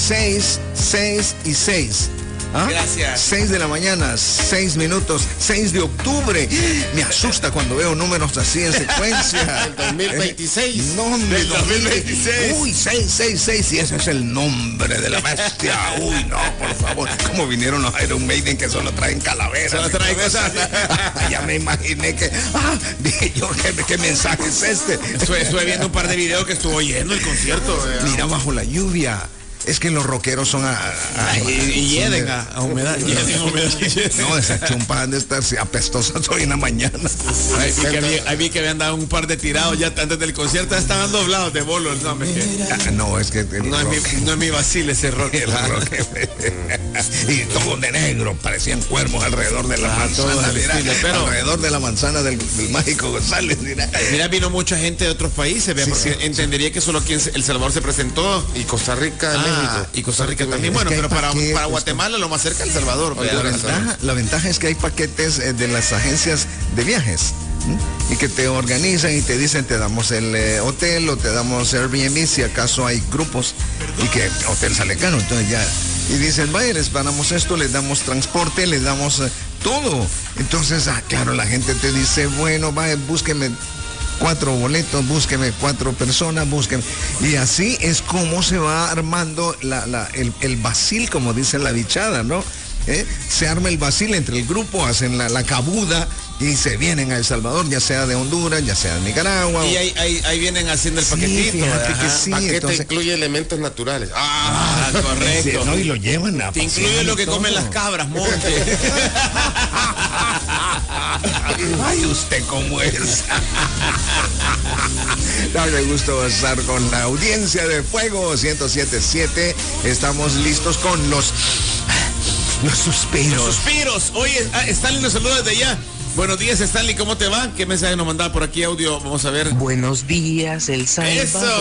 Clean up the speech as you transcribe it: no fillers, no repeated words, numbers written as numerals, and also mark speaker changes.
Speaker 1: 6, 6 y 6. ¿Ah?
Speaker 2: Gracias.
Speaker 1: 6 de la mañana, 6 minutos, 6 de octubre. Me asusta cuando veo números así en secuencia.
Speaker 3: El 2026.
Speaker 1: Nombre
Speaker 2: Del 2026.
Speaker 1: Uy, 666, y ese es el nombre de la bestia. Uy, no, por favor. ¿Cómo vinieron los Iron Maiden que solo traen calaveras?
Speaker 2: Solo traen cosas.
Speaker 1: Ya me imaginé que, dije yo, ¿qué mensaje es este?
Speaker 2: Estuve viendo un par de videos que estuvo lleno el concierto.
Speaker 1: Mira, bajo la lluvia. Es que los rockeros son
Speaker 2: y hieden a humedad.
Speaker 1: No, esa chumpa han de estar apestosas hoy en la mañana.
Speaker 2: Ahí vi que habían dado un par de tirados ya antes del concierto. Estaban doblados de bolos.
Speaker 1: No, es que
Speaker 2: no es mi vacile ese rock.
Speaker 1: Y todos de negro, parecían cuervos alrededor de la manzana. Alrededor de la manzana del mágico González.
Speaker 2: Mira, vino mucha gente de otros países, porque entendería que solo aquí en El Salvador se presentó.
Speaker 3: Y Costa Rica, México.
Speaker 2: Y Costa Rica también. Bueno, pero para Guatemala lo más cerca El Salvador.
Speaker 1: La ventaja es que hay paquetes de las agencias de viajes. Y que te organizan y te dicen, te damos el hotel o te damos Airbnb si acaso hay grupos, y que hotel sale caro, entonces ya, y dicen, vaya, les pagamos esto, les damos transporte, les damos todo. Entonces, claro, la gente te dice, bueno, vaya, búsqueme 4 boletos, búsqueme 4 personas, búsqueme. Y así es como se va armando el vacil, como dice la bichada, ¿no? Se arma el vacil entre el grupo, hacen la cabuda y se vienen a El Salvador, ya sea de Honduras, ya sea de Nicaragua.
Speaker 2: Y ahí vienen haciendo el paquetito.
Speaker 1: Fíjate que sí,
Speaker 3: Paquete
Speaker 1: entonces
Speaker 3: incluye elementos naturales.
Speaker 1: correcto. Sí, no, y lo llevan a
Speaker 2: te incluye lo que comen las cabras, monte.
Speaker 1: Ay, usted cómo es. Dale gusto estar con la audiencia de Fuego 107.7. Estamos listos con los suspiros. Oye, Stanley nos saluda desde allá. Buenos días, Stanley, ¿cómo te va? ¿Qué mensaje nos mandaba por aquí, audio? Vamos a ver.
Speaker 4: Buenos días, El Salvador.
Speaker 2: Eso.